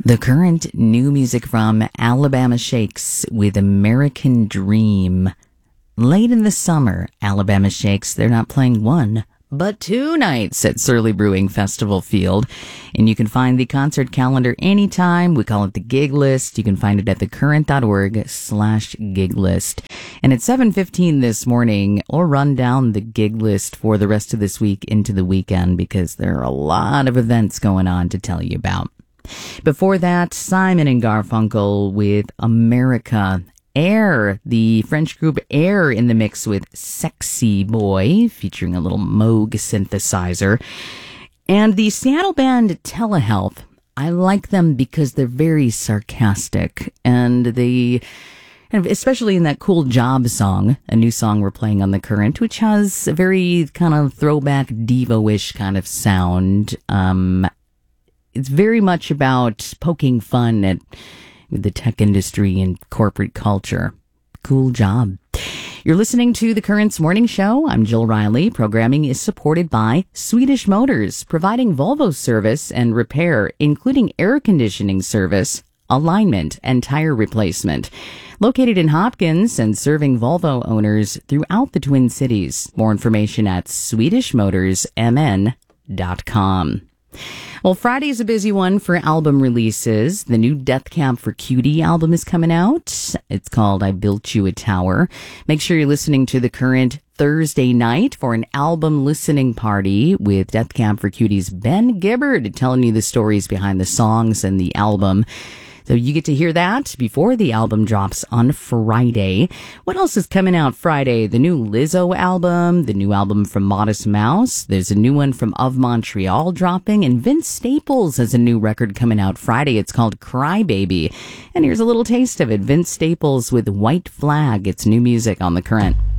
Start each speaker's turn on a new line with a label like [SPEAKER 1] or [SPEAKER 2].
[SPEAKER 1] The current new music from Alabama Shakes with American Dream. Late in the summer, Alabama Shakes, they're not playing one, but two nights at Surly Brewing Festival Field. And you can find the concert calendar anytime. We call it the gig list. You can find it at thecurrent.org/gig list. And at 7:15 this morning, we'll run down the gig list for the rest of this week into the weekend because there are a lot of events going on to tell you about. Before that, Simon and Garfunkel with America. Air, the French group Air in the mix with Sexy Boy, featuring a little Moog synthesizer. And the Seattle band Telehealth, I like them because they're very sarcastic. And especially in that Cool Job song, a new song we're playing on The Current, which has a very kind of throwback Devo-ish kind of sound. It's very much about poking fun at the tech industry and corporate culture. Cool Job. You're listening to The Current's Morning Show. I'm Jill Riley. Programming is supported by Swedish Motors, providing Volvo service and repair, including air conditioning service, alignment, and tire replacement. Located in Hopkins and serving Volvo owners throughout the Twin Cities. More information at swedishmotorsmn.com. Well, Friday's a busy one for album releases. The new Death Cab for Cutie album is coming out. It's called I Built You a Tower. Make sure you're listening to The Current Thursday night for an album listening party with Death Cab for Cutie's Ben Gibbard telling you the stories behind the songs and the album. So you get to hear that before the album drops on Friday. What else is coming out Friday? The new Lizzo album, the new album from Modest Mouse. There's a new one from Of Montreal dropping, and Vince Staples has a new record coming out Friday. It's called Cry Baby. And here's a little taste of it. Vince Staples with White Flag. It's new music on The Current.